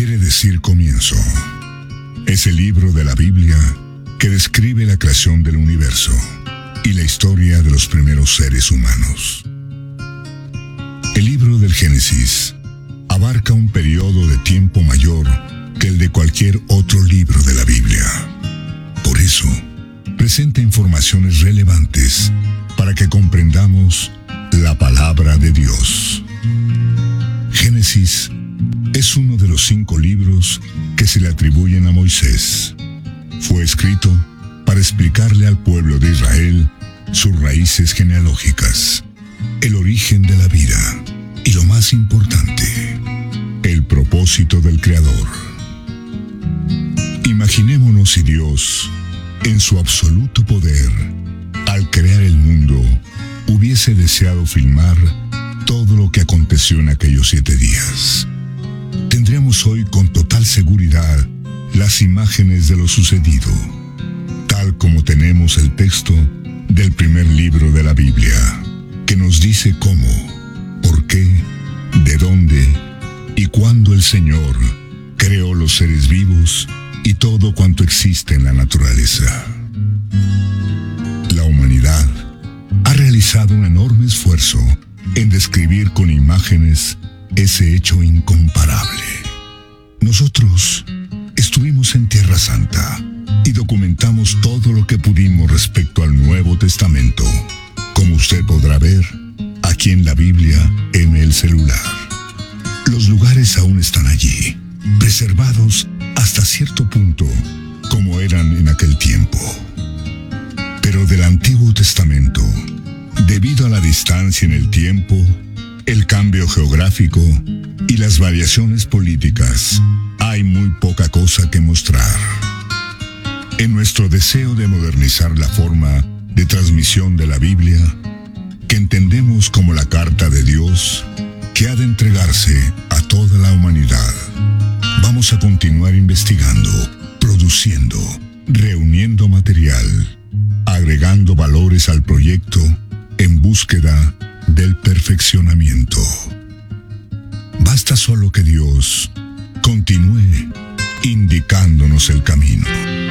quiere decir comienzo. Es el libro de la Biblia que describe la creación del universo y la historia de los primeros seres humanos. El libro del Génesis abarca un periodo de tiempo mayor que el de cualquier otro libro de la Biblia. Por eso, presenta informaciones relevantes para que comprendamos la palabra de Dios. Génesis es uno de los 5 libros que se le atribuyen a Moisés. Fue escrito para explicarle al pueblo de Israel sus raíces genealógicas, el origen de la vida y, lo más importante, el propósito del Creador. Imaginémonos si Dios, en su absoluto poder, al crear el mundo, hubiese deseado filmar todo lo que aconteció en aquellos 7 días. Tendríamos hoy con total seguridad las imágenes de lo sucedido, tal como tenemos el texto del primer libro de la Biblia, que nos dice cómo, por qué, de dónde y cuándo el Señor creó los seres vivos y todo cuanto existe en la naturaleza. La humanidad ha realizado un enorme esfuerzo en describir con imágenes ese hecho incomparable. Nosotros estuvimos en Tierra Santa y documentamos todo lo que pudimos respecto al Nuevo Testamento, como usted podrá ver aquí en la Biblia en el celular. Los lugares aún están allí, preservados hasta cierto punto, como eran en aquel tiempo. Pero del Antiguo Testamento, debido a la distancia en el tiempo, el cambio geográfico y las variaciones políticas, hay muy poca cosa que mostrar. En nuestro deseo de modernizar la forma de transmisión de la Biblia, que entendemos como la carta de Dios, que ha de entregarse a toda la humanidad, vamos a continuar investigando, produciendo, reuniendo material, agregando valores al proyecto en búsqueda del perfeccionamiento. Basta solo que Dios continúe indicándonos el camino.